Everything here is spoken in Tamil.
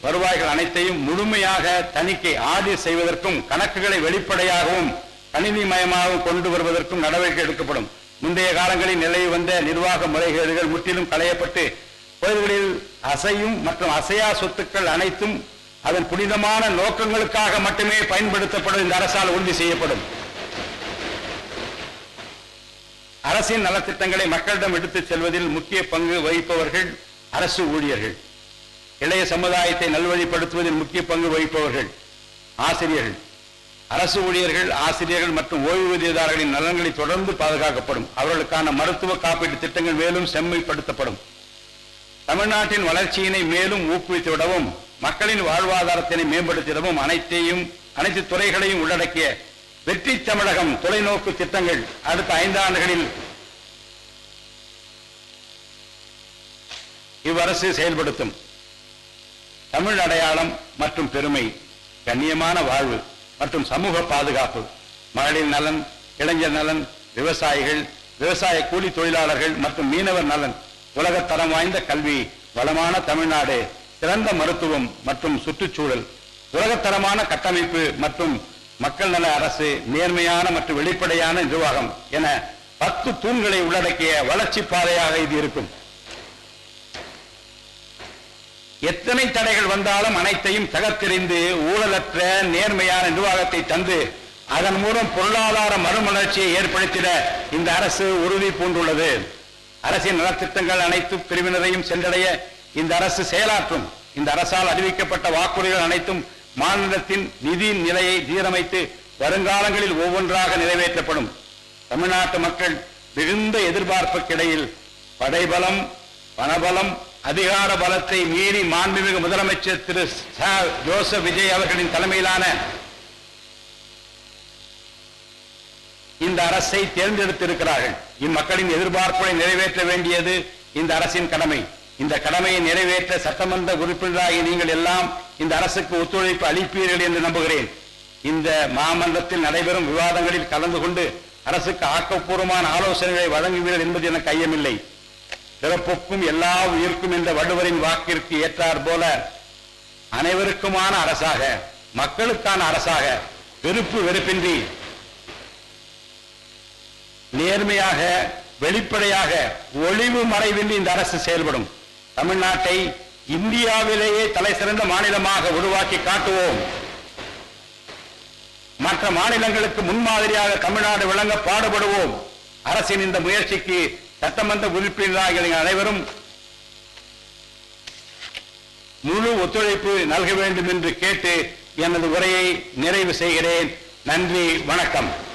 வருவாய்கள் அனைத்தையும் முழுமையாக தணிக்கை ஆடிட் செய்வதற்கும் கணக்குகளை வெளிப்படையாகவும் கணினிமயமாகவும் கொண்டு வருவதற்கும் நடவடிக்கை எடுக்கப்படும். முந்தைய காலங்களில் நிலவி வந்த நிர்வாக முறைகேடுகள் முற்றிலும் களையப்பட்டு கோயில்களில் அசையும் மற்றும் அசையா சொத்துக்கள் அனைத்தும் அதன் புனிதமான நோக்கங்களுக்காக மட்டுமே பயன்படுத்தப்படும் இந்த அரசால் உறுதி செய்யப்படும். அரசின் நலத்திட்டங்களை மக்களிடம் எடுத்துச் செல்வதில் முக்கிய பங்கு வகிப்பவர்கள் அரசு ஊழியர்கள். இளைய சமுதாயத்தை நல்வழிப்படுத்துவதில் முக்கிய பங்கு வகிப்பவர்கள் ஆசிரியர்கள். அரசு ஊழியர்கள், ஆசிரியர்கள் மற்றும் ஓய்வூதியதாரர்களின் நலன்களை தொடர்ந்து பாதுகாக்கப்படும். அவர்களுக்கான மருத்துவ காப்பீட்டு திட்டங்கள் மேலும் செம்மைப்படுத்தப்படும். தமிழ்நாட்டின் வளர்ச்சியினை மேலும் ஊக்குவித்துவிடவும் மக்களின் வாழ்வாதாரத்தினை மேம்படுத்திடவும் அனைத்து துறைகளையும் உள்ளடக்கிய வெற்றி தமிழகம் தொலைநோக்கு திட்டங்கள் அடுத்த 5 ஆண்டுகளில் இவ்வரசு செயல்படுத்தும். தமிழ் அடையாளம் மற்றும் பெருமை, கண்ணியமான வாழ்வு மற்றும் சமூக பாதுகாப்பு, மகளிர் நலன், இளைஞர் நலன், விவசாயிகள், விவசாய கூலி தொழிலாளர்கள் மற்றும் மீனவர் நலன், உலகத்தரம் வாய்ந்த கல்வி, வளமான தமிழ்நாடு, சிறந்த மருத்துவம் மற்றும் சுற்றுச்சூழல், உலகத்தரமான கட்டமைப்பு மற்றும் மக்கள் நல அரசு, நேர்மையான மற்றும் வெளிப்படையான நிர்வாகம் என 10 தூண்களை உள்ளடக்கிய வளர்ச்சி பாதையாக இது இருக்கும். எத்தனை தடைகள் வந்தாலும் அனைத்தையும் தகர்த்தெறிந்து ஊழலற்ற நேர்மையான நிர்வாகத்தை தந்து அதன் மூலம் பொருளாதார மறுமலர்ச்சியை ஏற்படுத்திட இந்த அரசு உறுதி பூண்டுள்ளது. அரசின் நலத்திட்டங்கள் அனைத்து பிரிவினரையும் சென்றடைய இந்த அரசு செயலாற்றும். இந்த அரசால் அறிவிக்கப்பட்ட வாக்குறுதிகள் அனைத்தும் மாநிலத்தின் நிதி நிலையை சீரமைத்து வருங்காலங்களில் ஒவ்வொன்றாக நிறைவேற்றப்படும். தமிழ்நாட்டு மக்கள் மிகுந்த எதிர்பார்ப்புக்கிடையில் படைபலம், பணபலம், அதிகார பலத்தை மீறி மாண்புமிகு முதலமைச்சர் திரு ஜோசப் விஜய் அவர்களின் தலைமையிலான இந்த அரசை தேர்ந்தெடுத்திருக்கிறார்கள். இம்மக்களின் எதிர்பார்ப்புகளை நிறைவேற்ற வேண்டியது இந்த அரசின் கடமை. இந்த கடமையை நிறைவேற்ற சட்டமன்ற உறுப்பினராகி நீங்கள் எல்லாம் இந்த அரசுக்கு ஒத்துழைப்பு அளிப்பீர்கள் என்று நம்புகிறேன். இந்த மாமன்றத்தில் நடைபெறும் விவாதங்களில் கலந்து கொண்டு அரசுக்கு ஆக்கப்பூர்வமான ஆலோசனைகளை வழங்குவீர்கள் என்பது எனக்கு ஐயமில்லை. பிறப்புக்கும் எல்லா உயிர்க்கும் என்ற வள்ளுவரின் வாக்கிற்கு ஏற்றார் போல அனைவருக்குமான அரசாக, மக்களுக்கான அரசாக, வெறுப்பு வெறுப்பின்றி நேர்மையாக, வெளிப்படையாக, ஒளிவு மறைவின்றி இந்த அரசு செயல்படும். தமிழ்நாட்டை இந்தியாவிலேயே தலை சிறந்த மாநிலமாக உருவாக்கி காட்டுவோம். மற்ற மாநிலங்களுக்கு முன்மாதிரியாக தமிழ்நாடு விளங்க பாடுபடுவோம். அரசின் இந்த முயற்சிக்கு சட்டமன்ற உறுப்பினராக அனைவரும் முழு ஒத்துழைப்பு நல்க வேண்டும் என்று கேட்டு எனது உரையை நிறைவு செய்கிறேன். நன்றி, வணக்கம்.